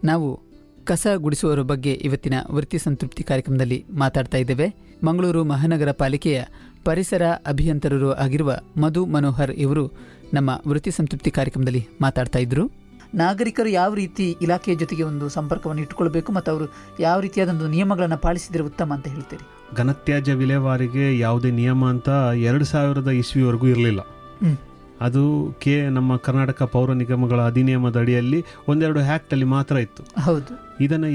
ನಾವು ಕಸ ಗುಡಿಸುವವರ ಬಗ್ಗೆ ಇವತ್ತಿನ ವೃತ್ತಿ ಸಂತೃಪ್ತಿ ಕಾರ್ಯಕ್ರಮದಲ್ಲಿ ಮಾತಾಡ್ತಾ ಇದ್ದೇವೆ. ಮಂಗಳೂರು ಮಹಾನಗರ ಪಾಲಿಕೆಯ ಪರಿಸರ ಅಭಿಯಂತರರು ಆಗಿರುವ ಮಧು ಮನೋಹರ್ ಇವರು ನಮ್ಮ ವೃತ್ತಿ ಸಂತೃಪ್ತಿ ಕಾರ್ಯಕ್ರಮದಲ್ಲಿ ಮಾತಾಡ್ತಾ ಇದ್ರು. ನಾಗರಿಕರು ಯಾವ ರೀತಿ ಇಲಾಖೆಯ ಜೊತೆಗೆ ಒಂದು ಸಂಪರ್ಕವನ್ನು ಇಟ್ಟುಕೊಳ್ಬೇಕು ಮತ್ತು ಅವರು ಯಾವ ರೀತಿಯಾದ ನಿಯಮಗಳನ್ನು ಪಾಲಿಸಿದರೆ ಉತ್ತಮ ಅಂತ ಹೇಳ್ತೀರಿ? ಘನತ್ಯಾಜ್ಯ ವಿಲೇವಾರಿಗೆ ಯಾವುದೇ ನಿಯಮ ಅಂತ 2000 ಇಸ್ವಿವರೆಗೂ ಇರಲಿಲ್ಲ. ಅದು ನಮ್ಮ ಕರ್ನಾಟಕ ಪೌರ ನಿಗಮಗಳ ಅಧಿನಿಯಮದ ಅಡಿಯಲ್ಲಿ 1-2 ಆ್ಯಕ್ಟ್ ಅಲ್ಲಿ ಮಾತ್ರ ಇತ್ತು. ಹೌದು. ಇದನ್ನು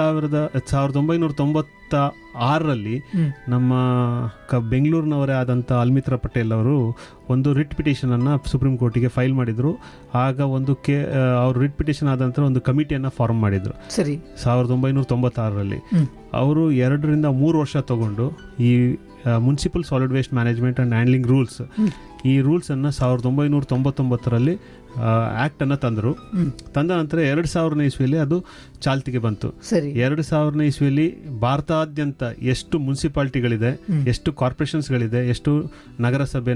1996ರಲ್ಲಿ ನಮ್ಮ ಬೆಂಗಳೂರಿನವರೇ ಆದಂಥ ಅಲ್ಮಿತ್ರ ಪಟೇಲ್ ಅವರು ಒಂದು ರಿಟ್ ಪಿಟಿಷನ್ ಅನ್ನು ಸುಪ್ರೀಂ ಕೋರ್ಟಿಗೆ ಫೈಲ್ ಮಾಡಿದ್ರು. ಆಗ ಅವರು ರಿಟ್ ಪಿಟಿಷನ್ ಆದ ನಂತರ ಒಂದು ಕಮಿಟಿಯನ್ನು ಫಾರ್ಮ್ ಮಾಡಿದ್ರು. ಸರಿ. 1996ರಲ್ಲಿ ಅವರು 2-3 ವರ್ಷ ತಗೊಂಡು ಈ municipal solid waste management and handling rules, ಈ ರೂಲ್ಸನ್ನು 1999ರಲ್ಲಿ ಆ್ಯಕ್ಟನ್ನು ತಂದರು. ತಂದ ನಂತರ 2000ನೇ ಇಸ್ವಿಯಲ್ಲಿ ಅದು ಚಾಲ್ತಿಗೆ ಬಂತು. 2000ನೇ ಇಸ್ವಿಯಲ್ಲಿ ಭಾರತಾದ್ಯಂತ ಎಷ್ಟು ಮುನ್ಸಿಪಾಲಿಟಿಗಳಿದೆ, ಎಷ್ಟು ಕಾರ್ಪೊರೇಷನ್ಸ್ಗಳಿದೆ, ಎಷ್ಟು ನಗರಸಭೆ,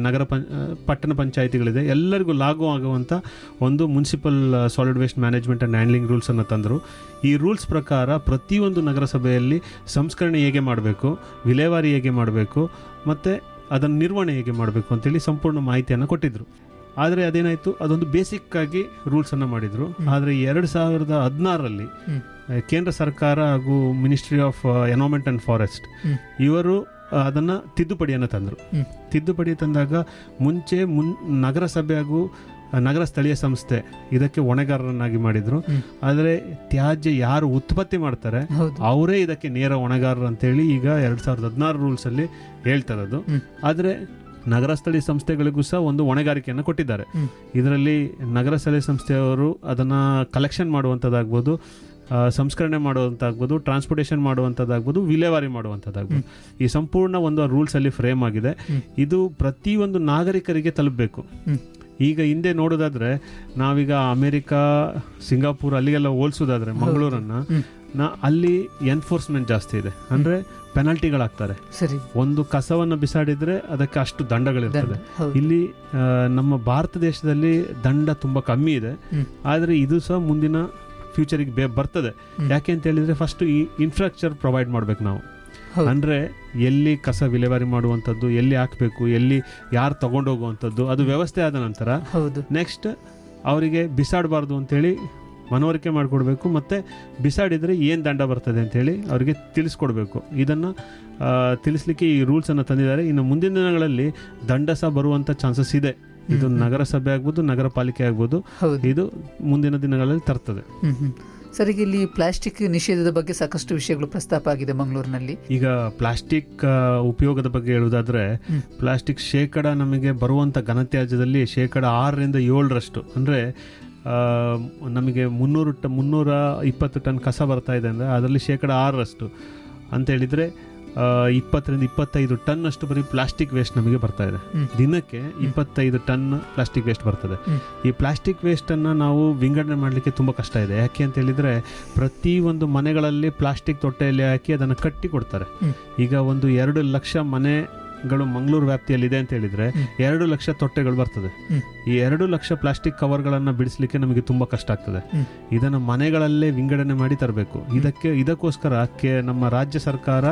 ಪಟ್ಟಣ ಪಂಚಾಯಿತಿಗಳಿದೆ, ಎಲ್ಲರಿಗೂ ಲಾಗೂ ಆಗುವಂಥ ಒಂದು municipal solid waste management and handling ರೂಲ್ಸನ್ನು ತಂದರು. ಈ ರೂಲ್ಸ್ ಪ್ರಕಾರ ಪ್ರತಿಯೊಂದು ನಗರಸಭೆಯಲ್ಲಿ ಸಂಸ್ಕರಣೆ ಹೇಗೆ ಮಾಡಬೇಕು, ವಿಲೇವಾರಿ ಹೇಗೆ ಮಾಡಬೇಕು ಮತ್ತು ಅದನ್ನು ನಿರ್ವಹಣೆ ಹೇಗೆ ಮಾಡಬೇಕು ಅಂತೇಳಿ ಸಂಪೂರ್ಣ ಮಾಹಿತಿಯನ್ನು ಕೊಟ್ಟಿದ್ದರು. ಆದರೆ ಅದೇನಾಯಿತು, ಅದೊಂದು ಬೇಸಿಕ್ ಆಗಿ ರೂಲ್ಸನ್ನು ಮಾಡಿದರು. ಆದರೆ 2016ರಲ್ಲಿ ಕೇಂದ್ರ ಸರ್ಕಾರ ಹಾಗೂ ministry of environment and forest ಇವರು ಅದನ್ನು ತಿದ್ದುಪಡಿಯನ್ನು ತಂದರು. ತಿದ್ದುಪಡಿ ತಂದಾಗ ಮುಂಚೆ ನಗರಸಭೆ ಹಾಗೂ ನಗರ ಸ್ಥಳೀಯ ಸಂಸ್ಥೆ ಇದಕ್ಕೆ ಹೊಣೆಗಾರರನ್ನಾಗಿ ಮಾಡಿದರು. ಆದರೆ ತ್ಯಾಜ್ಯ ಯಾರು ಉತ್ಪತ್ತಿ ಮಾಡ್ತಾರೆ ಅವರೇ ಇದಕ್ಕೆ ನೇರ ಹೊಣೆಗಾರರು ಅಂತೇಳಿ ಈಗ 2016 ರೂಲ್ಸಲ್ಲಿ ಹೇಳ್ತಾರದು. ಆದರೆ ನಗರ ಸ್ಥಳೀಯ ಸಂಸ್ಥೆಗಳಿಗೂ ಸಹ ಒಂದು ಹೊಣೆಗಾರಿಕೆಯನ್ನು ಕೊಟ್ಟಿದ್ದಾರೆ. ಇದರಲ್ಲಿ ನಗರ ಸ್ಥಳೀಯ ಸಂಸ್ಥೆಯವರು ಅದನ್ನು ಕಲೆಕ್ಷನ್ ಮಾಡುವಂಥದ್ದಾಗ್ಬೋದು, ಸಂಸ್ಕರಣೆ ಮಾಡುವಂಥದ್ದಾಗ್ಬೋದು, ಟ್ರಾನ್ಸ್ಪೋರ್ಟೇಷನ್ ಮಾಡುವಂಥದ್ದಾಗ್ಬೋದು, ವಿಲೇವಾರಿ ಮಾಡುವಂಥದ್ದಾಗ್ಬೋದು, ಈ ಸಂಪೂರ್ಣ ಒಂದು ರೂಲ್ಸಲ್ಲಿ ಫ್ರೇಮ್ ಆಗಿದೆ. ಇದು ಪ್ರತಿಯೊಂದು ನಾಗರಿಕರಿಗೆ ತಲುಪಬೇಕು. ಈಗ ಹಿಂದೆ ನೋಡೋದಾದ್ರೆ ನಾವೀಗ ಅಮೆರಿಕಾ, ಸಿಂಗಾಪುರ್ ಅಲ್ಲಿಗೆಲ್ಲ ಹೋಲಿಸೋದಾದ್ರೆ ಮಂಗಳೂರನ್ನು ಅಲ್ಲಿ ಎನ್ಫೋರ್ಸ್ಮೆಂಟ್ ಜಾಸ್ತಿ ಇದೆ. ಅಂದರೆ ಪೆನಾಲ್ಟಿಗಳಾಗ್ತಾರೆ. ಒಂದು ಕಸವನ್ನು ಬಿಸಾಡಿದ್ರೆ ಅದಕ್ಕೆ ಅಷ್ಟು ದಂಡಗಳಿರ್ತದೆ. ಇಲ್ಲಿ ನಮ್ಮ ಭಾರತ ದೇಶದಲ್ಲಿ ದಂಡ ತುಂಬ ಕಮ್ಮಿ ಇದೆ. ಆದರೆ ಇದು ಸಹ ಮುಂದಿನ ಫ್ಯೂಚರಿಗೆ ಬರ್ತದೆ. ಯಾಕೆ ಅಂತ ಹೇಳಿದ್ರೆ ಫಸ್ಟ್ ಈ ಇನ್ಫ್ರಾಸ್ಟ್ರಕ್ಚರ್ ಪ್ರೊವೈಡ್ ಮಾಡ್ಬೇಕು ನಾವು. ಅಂದರೆ ಎಲ್ಲಿ ಕಸ ವಿಲೇವಾರಿ ಮಾಡುವಂಥದ್ದು, ಎಲ್ಲಿ ಹಾಕಬೇಕು, ಎಲ್ಲಿ ಯಾರು ತಗೊಂಡೋಗುವಂಥದ್ದು, ಅದು ವ್ಯವಸ್ಥೆ ಆದ ನಂತರ ನೆಕ್ಸ್ಟ್ ಅವರಿಗೆ ಬಿಸಾಡಬಾರ್ದು ಅಂತೇಳಿ ಮನವರಿಕೆ ಮಾಡಿಕೊಡ್ಬೇಕು. ಮತ್ತು ಬಿಸಾಡಿದರೆ ಏನು ದಂಡ ಬರ್ತದೆ ಅಂತೇಳಿ ಅವರಿಗೆ ತಿಳಿಸ್ಕೊಡ್ಬೇಕು. ಇದನ್ನು ತಿಳಿಸ್ಲಿಕ್ಕೆ ಈ ರೂಲ್ಸನ್ನು ತಂದಿದ್ದಾರೆ. ಇನ್ನು ಮುಂದಿನ ದಿನಗಳಲ್ಲಿ ದಂಡ ಸಹ ಬರುವಂಥ ಚಾನ್ಸಸ್ ಇದೆ. ಇದು ನಗರಸಭೆ ಆಗ್ಬೋದು, ನಗರ ಪಾಲಿಕೆ ಆಗ್ಬೋದು, ಇದು ಮುಂದಿನ ದಿನಗಳಲ್ಲಿ ತರ್ತದೆ. ಸರಿ, ಇಲ್ಲಿ ಪ್ಲಾಸ್ಟಿಕ್ ನಿಷೇಧದ ಬಗ್ಗೆ ಸಾಕಷ್ಟು ವಿಷಯಗಳು ಪ್ರಸ್ತಾಪ ಆಗಿದೆ ಮಂಗಳೂರಿನಲ್ಲಿ. ಈಗ ಪ್ಲಾಸ್ಟಿಕ್ ಉಪಯೋಗದ ಬಗ್ಗೆ ಹೇಳುವುದಾದ್ರೆ, ಪ್ಲಾಸ್ಟಿಕ್ ನಮಗೆ ಬರುವಂಥ ಘನತ್ಯಾಜ್ಯದಲ್ಲಿ 6-7% ಅಂದರೆ ನಮಗೆ 320 ಟನ್ ಕಸ ಬರ್ತಾ ಇದೆ ಅಂದರೆ ಅದರಲ್ಲಿ 6% ಅಂತ ಹೇಳಿದರೆ 20-25 ಟನ್ ಅಷ್ಟು ಬರೀ ಪ್ಲಾಸ್ಟಿಕ್ ವೇಸ್ಟ್ ನಮಗೆ ಬರ್ತಾ ಇದೆ. ದಿನಕ್ಕೆ 25 ಟನ್ ಪ್ಲಾಸ್ಟಿಕ್ ವೇಸ್ಟ್ ಬರ್ತದೆ. ಈ ಪ್ಲಾಸ್ಟಿಕ್ ವೇಸ್ಟನ್ನು ನಾವು ವಿಂಗಡಣೆ ಮಾಡಲಿಕ್ಕೆ ತುಂಬ ಕಷ್ಟ ಇದೆ. ಯಾಕೆ ಅಂತ ಹೇಳಿದರೆ ಪ್ರತಿಯೊಂದು ಮನೆಗಳಲ್ಲಿ ಪ್ಲಾಸ್ಟಿಕ್ ತೊಟ್ಟೆಯಲ್ಲಿ ಹಾಕಿ ಅದನ್ನು ಕಟ್ಟಿ ಕೊಡ್ತಾರೆ. ಈಗ ಒಂದು 2 ಲಕ್ಷ ಮನೆಗಳು ಮಂಗಳೂರು ವ್ಯಾಪ್ತಿಯಲ್ಲಿದೆ ಅಂತ ಹೇಳಿದರೆ 2 ಲಕ್ಷ ತೊಟ್ಟೆಗಳು ಬರ್ತದೆ. ಈ 2 ಲಕ್ಷ ಪ್ಲಾಸ್ಟಿಕ್ ಕವರ್ಗಳನ್ನು ಬಿಡಿಸಲಿಕ್ಕೆ ನಮಗೆ ತುಂಬ ಕಷ್ಟ ಆಗ್ತದೆ. ಇದನ್ನು ಮನೆಗಳಲ್ಲೇ ವಿಂಗಡಣೆ ಮಾಡಿ ತರಬೇಕು. ಇದಕ್ಕೋಸ್ಕರ ನಮ್ಮ ರಾಜ್ಯ ಸರ್ಕಾರ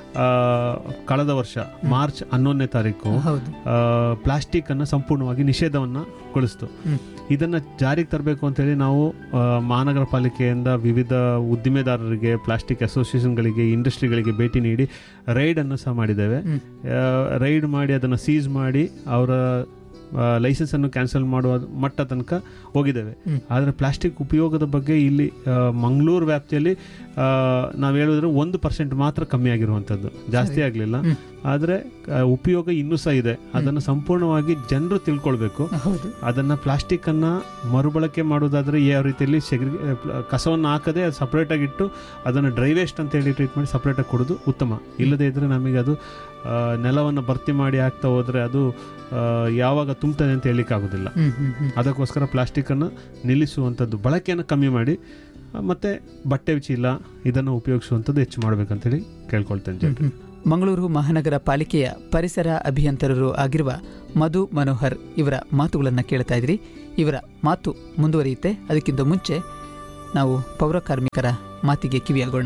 ಕಳೆದ ವರ್ಷ ಮಾರ್ಚ್ 11ನೇ ತಾರೀಕು ಪ್ಲಾಸ್ಟಿಕ್ ಅನ್ನು ಸಂಪೂರ್ಣವಾಗಿ ನಿಷೇಧವನ್ನು ಗೊಳಿಸ್ತು. ಇದನ್ನು ಜಾರಿಗೆ ತರಬೇಕು ಅಂತೇಳಿ ನಾವು ಮಹಾನಗರ ಪಾಲಿಕೆಯಿಂದ ವಿವಿಧ ಉದ್ದಿಮೆದಾರರಿಗೆ, ಪ್ಲಾಸ್ಟಿಕ್ ಅಸೋಸಿಯೇಷನ್ಗಳಿಗೆ, ಇಂಡಸ್ಟ್ರಿಗಳಿಗೆ ಭೇಟಿ ನೀಡಿ ರೈಡನ್ನು ಸಹ ಮಾಡಿದ್ದೇವೆ. ರೈಡ್ ಮಾಡಿ ಅದನ್ನು ಸೀಸ್ ಮಾಡಿ ಅವರ ಲೈಸೆನ್ಸನ್ನು ಕ್ಯಾನ್ಸಲ್ ಮಾಡುವ ಮಟ್ಟ ತನಕ ಹೋಗಿದ್ದೇವೆ. ಆದರೆ ಪ್ಲಾಸ್ಟಿಕ್ ಉಪಯೋಗದ ಬಗ್ಗೆ ಇಲ್ಲಿ ಮಂಗಳೂರು ವ್ಯಾಪ್ತಿಯಲ್ಲಿ ನಾವು ಹೇಳಿದ್ರೆ 1% ಮಾತ್ರ ಕಮ್ಮಿ ಆಗಿರುವಂಥದ್ದು, ಜಾಸ್ತಿ ಆಗಲಿಲ್ಲ. ಆದರೆ ಉಪಯೋಗ ಇನ್ನೂ ಸಹ ಇದೆ. ಅದನ್ನು ಸಂಪೂರ್ಣವಾಗಿ ಜನರು ತಿಳ್ಕೊಳ್ಬೇಕು. ಅದನ್ನು ಪ್ಲಾಸ್ಟಿಕ್ಕನ್ನು ಮರುಬಳಕೆ ಮಾಡೋದಾದರೆ ಯಾವ ರೀತಿಯಲ್ಲಿ ಕಸವನ್ನು ಹಾಕದೆ ಸಪ್ರೇಟಾಗಿ ಇಟ್ಟು ಅದನ್ನು ಡ್ರೈ ವೇಸ್ಟ್ ಅಂತೇಳಿ ಟ್ರೀಟ್ ಮಾಡಿ ಸಪ್ರೇಟಾಗಿ ಕೊಡೋದು ಉತ್ತಮ. ಇಲ್ಲದೇ ಇದ್ದರೆ ನಮಗೆ ಅದು ನೆಲವನ್ನು ಭರ್ತಿ ಮಾಡಿ ಹಾಕ್ತಾ ಹೋದರೆ ಅದು ಯಾವಾಗ ತುಂಬ್ತದೆ ಅಂತ ಹೇಳಲಿಕ್ಕಾಗೋದಿಲ್ಲ. ಅದಕ್ಕೋಸ್ಕರ ಪ್ಲಾಸ್ಟಿಕ್ಕನ್ನು ನಿಲ್ಲಿಸುವಂಥದ್ದು, ಬಳಕೆಯನ್ನು ಕಮ್ಮಿ ಮಾಡಿ ಮತ್ತು ಬಟ್ಟೆ ಚೀಲ ಇದನ್ನು ಉಪಯೋಗಿಸುವಂಥದ್ದು ಹೆಚ್ಚು ಮಾಡಬೇಕಂತೇಳಿ ಕೇಳ್ಕೊಳ್ತೇನೆ. ಮಂಗಳೂರು ಮಹಾನಗರ ಪಾಲಿಕೆಯ ಪರಿಸರ ಅಭಿಯಂತರರು ಆಗಿರುವ ಮಧು ಮನೋಹರ್ ಇವರ ಮಾತುಗಳನ್ನು ಕೇಳ್ತಾ ಇದ್ರಿ. ಇವರ ಮಾತು ಮುಂದುವರಿಯುತ್ತೆ. ಅದಕ್ಕಿಂತ ಮುಂಚೆ ನಾವು ಪೌರ ಕಾರ್ಮಿಕರ ಮಾತಿಗೆ ಕಿವಿಯಾಗೋಣ.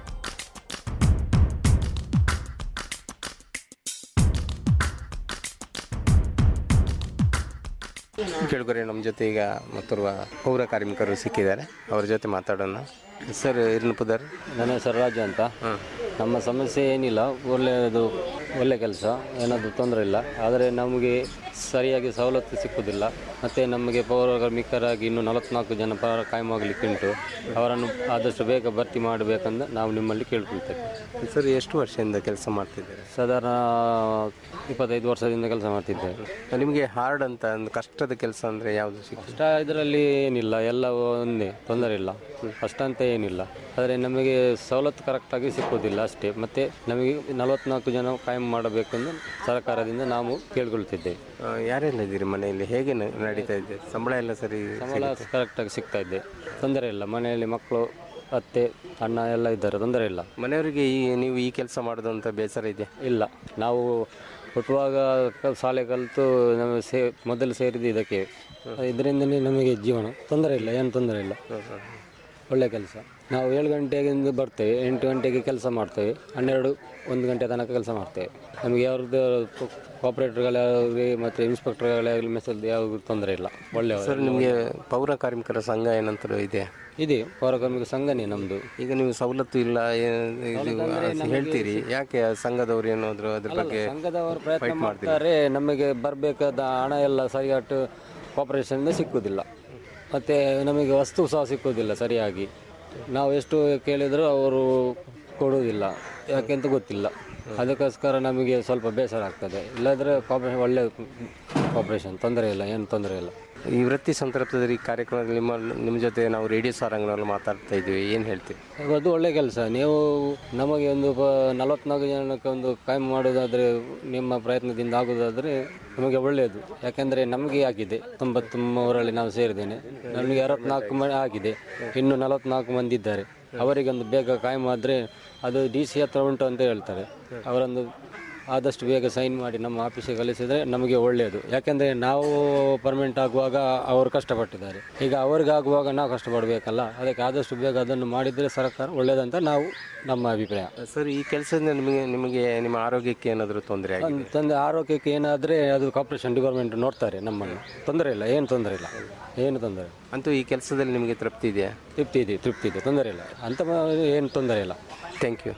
ಕೇಳುಗರೆ, ನಮ್ಮ ಜೊತೆ ಈಗ ಮತ್ತೋರ್ವ ಪೌರ ಕಾರ್ಮಿಕರು ಸಿಕ್ಕಿದ್ದಾರೆ. ಅವ್ರ ಜೊತೆ ಮಾತಾಡೋಣ. ಸರ್ ಇರ್ನಪುದರ್, ನನ್ನ ಹೆಸರು ರಾಜು ಅಂತ. ನಮ್ಮ ಸಮಸ್ಯೆ ಏನಿಲ್ಲ, ಒಳ್ಳೆ ಕೆಲಸ, ಏನಾದರೂ ತೊಂದರೆ ಇಲ್ಲ. ಆದರೆ ನಮಗೆ ಸರಿಯಾಗಿ ಸವಲತ್ತು ಸಿಕ್ಕುವುದಿಲ್ಲ. ಮತ್ತು ನಮಗೆ ಪೌರ ಕಾರ್ಮಿಕರಾಗಿ ಇನ್ನೂ 44 ಜನ ಕಾಯಮಾಗಲಿಕ್ಕುಂಟು. ಅವರನ್ನು ಆದಷ್ಟು ಬೇಗ ಭರ್ತಿ ಮಾಡಬೇಕಂದು ನಾವು ನಿಮ್ಮಲ್ಲಿ ಕೇಳ್ಕೊಳ್ತೇವೆ. ಸರ್ ಎಷ್ಟು ವರ್ಷದಿಂದ ಕೆಲಸ ಮಾಡ್ತಿದ್ದಾರೆ? ಸಾಧಾರಣ 25 ವರ್ಷದಿಂದ ಕೆಲಸ ಮಾಡ್ತಿದ್ದೇವೆ. ನಿಮಗೆ ಹಾರ್ಡ್ ಅಂತ ಒಂದು ಕಷ್ಟದ ಕೆಲಸ ಅಂದರೆ ಯಾವುದು ಕಷ್ಟ ಇದರಲ್ಲಿ ಏನಿಲ್ಲ, ಎಲ್ಲ ಒಂದೇ, ತೊಂದರೆ ಇಲ್ಲ, ಕಷ್ಟ ಅಂತ ಏನಿಲ್ಲ. ಆದರೆ ನಮಗೆ ಸವಲತ್ತು ಕರೆಕ್ಟಾಗಿ ಸಿಕ್ಕುವುದಿಲ್ಲ ಅಷ್ಟೇ. ಮತ್ತು ನಮಗೆ 44 ಜನ ಕಾಯಂ ಮಾಡಬೇಕೆಂದು ಸರ್ಕಾರದಿಂದ ನಾವು ಕೇಳ್ಕೊಳ್ತಿದ್ದೇವೆ. ಯಾರೆಲ್ಲ ಇದ್ದೀರಿ ಮನೆಯಲ್ಲಿ? ಹೇಗೆ ನಡೀತಾ ಇದೆ? ಸಂಬಳ ಎಲ್ಲ ಸರಿ? ಸಂಬಳ ಕರೆಕ್ಟಾಗಿ ಸಿಗ್ತಾ ಇದೆ, ತೊಂದರೆ ಇಲ್ಲ. ಮನೆಯಲ್ಲಿ ಮಕ್ಕಳು, ಅತ್ತೆ, ಅಣ್ಣ ಎಲ್ಲ ಇದ್ದಾರೆ, ತೊಂದರೆ ಇಲ್ಲ. ಮನೆಯವರಿಗೆ ನೀವು ಈ ಕೆಲಸ ಮಾಡೋದು ಅಂತ ಬೇಸರ ಇದೆ? ಇಲ್ಲ, ನಾವು ಹುಟ್ಟುವಾಗ ಶಾಲೆ ಕಲಿತು ನಾವು ಮೊದಲು ಸೇರಿದ್ದು ಇದಕ್ಕೆ. ಇದರಿಂದಲೇ ನಮಗೆ ಜೀವನ, ತೊಂದರೆ ಇಲ್ಲ, ಏನು ತೊಂದರೆ ಇಲ್ಲ, ಒಳ್ಳೆ ಕೆಲಸ. ನಾವು 7 ಗಂಟೆಗಿಂದ ಬರ್ತೇವೆ, 8 ಗಂಟೆಗೆ ಕೆಲಸ ಮಾಡ್ತೇವೆ, 12-1 ಗಂಟೆ ತನಕ ಕೆಲಸ ಮಾಡ್ತೇವೆ. ನಮಗೆ ಯಾವ್ದು ಕೋಆಪರೇಟರ್ಗಳಾಗಲಿ ಮತ್ತು ಇನ್ಸ್ಪೆಕ್ಟರ್ಗಳಾಗಲಿ ಮೆಸೇಜ್ ಯಾವುದು ತೊಂದರೆ ಇಲ್ಲ, ಒಳ್ಳೆಯ. ಸರ್, ನಿಮಗೆ ಪೌರ ಕಾರ್ಮಿಕರ ಸಂಘ ಏನಂತ ಇದೆ? ಪೌರ ಕಾರ್ಮಿಕ ಸಂಘನೇ ನಮ್ಮದು. ಈಗ ನೀವು ಸವಲತ್ತು ಇಲ್ಲ ಹೇಳ್ತೀರಿ, ಯಾಕೆ ಸಂಘದವ್ರು ಏನಾದ್ರು ಅದ್ರ ಬಗ್ಗೆ? ಸಂಘದವರು ಪ್ರಯತ್ನ ಮಾಡ್ತಾರೆ, ನಮಗೆ ಬರಬೇಕಾದ ಹಣ ಎಲ್ಲ ಸರಿಯಾಗಿ ಕೋಆಪರೇಷನ್ನಿಂದ ಸಿಕ್ಕುವುದಿಲ್ಲ. ಮತ್ತು ನಮಗೆ ವಸ್ತು ಸಹ ಸಿಕ್ಕುವುದಿಲ್ಲ ಸರಿಯಾಗಿ. ನಾವು ಎಷ್ಟು ಕೇಳಿದರೂ ಅವರು ಕೊಡುವುದಿಲ್ಲ, ಯಾಕೆಂತ ಗೊತ್ತಿಲ್ಲ. ಅದಕ್ಕೋಸ್ಕರ ನಮಗೆ ಸ್ವಲ್ಪ ಬೇಸರ ಆಗ್ತದೆ. ಇಲ್ಲಾಂದರೆ ಒಳ್ಳೆ ಕೋಆಪರೇಷನ್, ತೊಂದರೆ ಇಲ್ಲ, ಏನು ತೊಂದರೆ ಇಲ್ಲ. ಈ ವೃತ್ತಿ ಸಂತೃಪ್ತದಲ್ಲಿ ಕಾರ್ಯಕ್ರಮದಲ್ಲಿ ನಿಮ್ಮ ಜೊತೆ ನಾವು ರೇಡಿಯೋ ಸಾರಂಗನಲ್ಲಿ ಮಾತಾಡ್ತಾ ಇದ್ವಿ, ಏನು ಹೇಳ್ತೀವಿ? ಅದು ಒಳ್ಳೆ ಕೆಲಸ. ನೀವು ನಮಗೆ ಒಂದು 44 ಜನಕ್ಕೆ ಒಂದು ಕಾಯಂ ಮಾಡೋದಾದರೆ, ನಿಮ್ಮ ಪ್ರಯತ್ನದಿಂದ ಆಗೋದಾದರೆ ನಮಗೆ ಒಳ್ಳೆಯದು. ಯಾಕೆಂದರೆ ನಮಗೆ ಆಗಿದೆ 93ರಲ್ಲಿ ನಾವು ಸೇರಿದ್ದೇನೆ, ನಮಗೆ 64 ಆಗಿದೆ, ಇನ್ನು 44 ಮಂದಿ ಇದ್ದಾರೆ. ಅವರಿಗೊಂದು ಬೇಗ ಕಾಯಂ ಆದರೆ ಅದು DC ಹತ್ರ ಉಂಟು ಅಂತ ಹೇಳ್ತಾರೆ. ಅವರೊಂದು ಆದಷ್ಟು ಬೇಗ ಸೈನ್ ಮಾಡಿ ನಮ್ಮ ಆಫೀಸಿಗೆ ಕಳಿಸಿದರೆ ನಮಗೆ ಒಳ್ಳೆಯದು. ಯಾಕೆಂದರೆ ನಾವು ಪರ್ಮನೆಂಟ್ ಆಗುವಾಗ ಅವರು ಕಷ್ಟಪಟ್ಟಿದ್ದಾರೆ, ಈಗ ಅವರಿಗಾಗುವಾಗ ನಾವು ಕಷ್ಟಪಡಬೇಕಲ್ಲ. ಅದಕ್ಕೆ ಆದಷ್ಟು ಬೇಗ ಅದನ್ನು ಮಾಡಿದರೆ ಸರ್ಕಾರ ಒಳ್ಳೆಯದಂತ ನಮ್ಮ ಅಭಿಪ್ರಾಯ. ಸರ್, ಈ ಕೆಲಸದಿಂದ ನಿಮಗೆ ನಿಮ್ಮ ಆರೋಗ್ಯಕ್ಕೆ ಏನಾದರೂ ತೊಂದರೆ ಆಗಿದೆ? ಆರೋಗ್ಯಕ್ಕೆ ಏನಾದರೆ ಅದು ಕಾರ್ಪೊರೇಷನ್ ಡಿಪಾರ್ಟ್ಮೆಂಟ್ ನೋಡ್ತಾರೆ ನಮ್ಮನ್ನು, ತೊಂದರೆ ಇಲ್ಲ, ಏನು ತೊಂದರೆ ಇಲ್ಲ, ಏನು ತೊಂದರೆ. ಅಂತೂ ಈ ಕೆಲಸದಲ್ಲಿ ನಿಮಗೆ ತೃಪ್ತಿ ಇದೆಯಾ? ತೃಪ್ತಿ ಇದೆ, ತೊಂದರೆ ಇಲ್ಲ, ಅಂತ ಏನು ತೊಂದರೆ ಇಲ್ಲ. Thank you.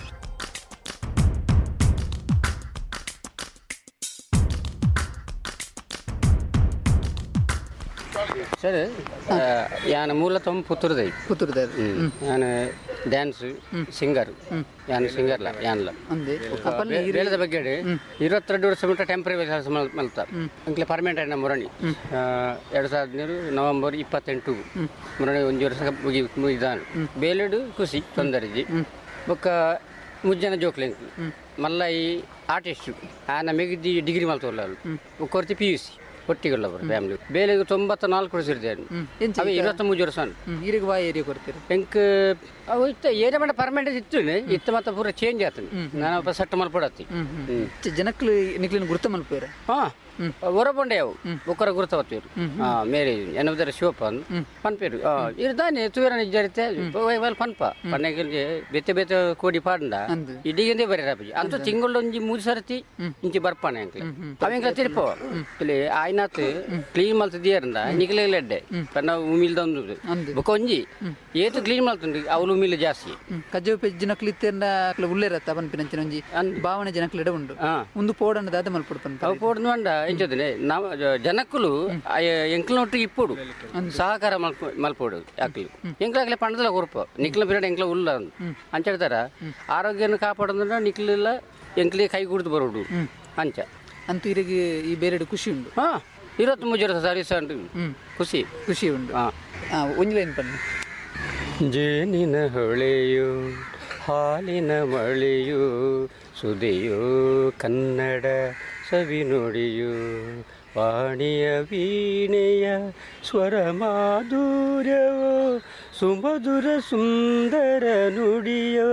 ಸರ್, ಯಾನ ಮೂಲತಃ ಪುತ್ತೂರ್ದೈ. ನಾನು ಡ್ಯಾನ್ಸ್ ಸಿಂಗರ್, ಯಾನು ಸಿಂಗರ್ಲ ಯಾನ್ಲ ಹೇಳದ ಬಗ್ಗೆ 22 ವರ್ಷ ಬಿಟ್ಟು ಟೆಂಪ್ರರಿ ಕೆಲಸ ಮಲ್ತ ಅಂಕ್ಲೆ ಪರ್ಮನೆಂಟ್ ಆಯ್ತು. ಮುರಣಿ 2017 ನವೆಂಬರ್ 28 ಮುರಣಿ 1 ವರ್ಷ ಮುಗಿದಾನು. ಬೇಲೆಡು ಖುಷಿ ತೊಂದರೆಜಿ ಬೊಕ್ಕ ಮುಜ್ಜನ ಜೋಕ್ಲೆಂಕ್ ಮಲ್ಲ ಈ ಆರ್ಟಿಸ್ಟ್ ನಮಗೆ ಡಿಗ್ರಿ ಮಲ್ತೋಲ್ಲ ಕೊರ್ತಿ PUC ಒಟ್ಟಿಗೆಲ್ಲ ಫ್ಯಾಮಿಲಿ ಬೇಲೆಗೆ 94 ಸೇರಿದ್ದೇನೆ. 23 ವರ್ಷ ಎಂಕ್ ಅವು ಇತ್ತ ಏರಿಯಾ ಮಾಡ ಪರ್ಮನೆಂಟ್ ಇತ್ತು ಮತ್ತೆ ಪೂರ ಚೇಂಜ್ ಆಗ್ತದೆ. ನಾನು ಸೆಟ್ ಮಲ್ಪಡತ್ತಿ ಜನಕ್ಕಳು ನಿಕ್ಲಿನ ಗುರುತ ಮಲ್ಪೇರ. ಹೊರಬಂಡೆ ಅವು ಒಕ್ಕರ ಗುರುತ ಹೊತ್ತೇರು ಮೇರೆ ಏನೋದರ ಶಿವಪ್ಪ ಪನ್ಪೇರು ಇರ್ದಾನೆ ತೂರ ನಿಜರಿತೆ ಪನ್ಪ ಪನ್ನೆಗೆ ಬೆತ್ತೆ ಬೆತ್ತೆ ಕೋಡಿ ಪಾಂಡ ಇಡಿಗೆಂದೇ ಬರೀ ರಾಪಿ ಅಂತೂ ತಿಂಗಳು ಒಂಜಿ 3 ಸರ್ತಿ ಇಂಚಿ ಬರ್ಪಾನೆ ಅಂಕ್ಲೆ ಅವಂಗ ತಿರ್ಪೋ ಇಲ್ಲಿ ಆಯ್ನಾತ್ ಕ್ಲೀನ್ ಮಲ್ತಿದ್ದೀಯರಂದ ನಿಕ್ಲೆಡ್ಡೆ ಪನ್ನ ಉಮಿಲ್ದೊಂದು ಬೊಕ್ಕ ಒಂಜಿ ಏತು ಕ್ಲೀನ್ ಮಲ್ತುಂಡು ಅವಳು ಉಮಿಲ್ ಜಾಸ್ತಿ ಕಜ್ಜವ ಪೆಜ್ ಜನಕ್ಲಿತ್ತೇಂದ ಅಕ್ಲ ಉಳ್ಳೇರತ್ತ ಪನ್ಪಿನಂಚಿನ ಒಂಜಿ ಭಾವನೆ ಜನಕ್ಲೆಡ ಉಂಡು ಒಂದು ಪೋಡನ್ನ ದಾದ ಮಲ್ಪಡು ಪನ್ಪ ಅವು ಪೋಡ್ನು ಅಂಡ ಎಂಚೋದನೆ ನಾವು ಜನಕ್ಕಲು ಎಂಕ್ಲನೊಟ್ಟಿಗೆ ಇಪ್ಪುಡು ಸಹಕಾರ ಮಲ್ಪೋಡು ಯಾಕ್ಲಿ ಎಂಕ್ಲಾಗ್ಲೆ ಪಂಡದಲ್ಲ ಗುರುಪ ನಿಕ್ಲ ಪೀರಿಯಡ್ ಎಂಕ್ಲ ಉಲ್ಲ ಅಂಚ ಹೇಳ್ತಾರ ಆರೋಗ್ಯನ ಕಾಪಾಡೋದ್ರ ನಿಕ್ಲಿಲ್ಲ ಎಂಕ್ಲಿ ಕೈ ಕುಡಿದು ಬರೋಡು ಅಂಚ ಅಂತೂ ಇರಿಗೆ ಈ ಬೇರೆ ಖುಷಿ ಉಂಟು. 23 ವರ್ಷ ಸರ್ವಿಸ್ ಉಂಟು, ಖುಷಿ ಉಂಟು. ಒಂದು ಲೈನ್ ಬನ್ನಿ. ಜೇನಿನ ಹೊಳೆಯು ಹಾಲಿನ ಮಳೆಯು ಸುದೆಯೋ ಕನ್ನಡ ಸವಿ ನುಡಿಯು ವಾಣಿಯ ವೀಣೆಯ ಸ್ವರ ಮಾಧುರ್ಯವೋ ಸುಮಧುರ ಸುಂದರ ನುಡಿಯೋ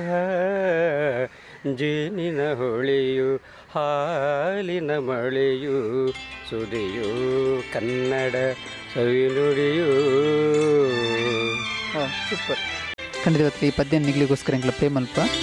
ಜೇನಿನ ಹೊಳೆಯು ಹಾಲಿನ ಮಳೆಯು ಸುದೆಯೋ ಕನ್ನಡ ಸವಿ ನುಡಿಯೋ ಸೂಪರ್. ಖಂಡಿತ ಈ ಪದ್ಯ ನಿಗ್ಲಿಗೋಸ್ಕರ ಎಂಕ್ಲ ಪ್ರೇಮಲ್ಪ